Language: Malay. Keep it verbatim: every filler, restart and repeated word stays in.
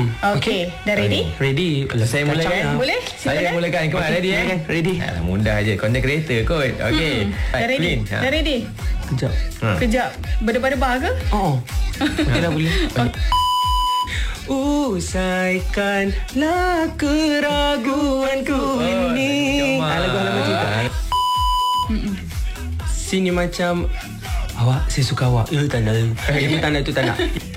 Okey, dah ready? Ready. Saya mulakan. Boleh? Saya Silakan. mulakan. Kau okay, ready eh? Ready. Alah, mudah je. Content creator kot. Okey. Hmm. Dah ready? Queen. Dah ready? Kejap. Ha. Kejap. Berdebar-debar ke? Oh. Okey dah boleh. Usaikanlah keraguanku Oh, ini. Jamal. Ah, lagu halaman cinta. Sini macam awak, saya suka awak. Eh, tak nak. Itu tak nak, itu tak nak.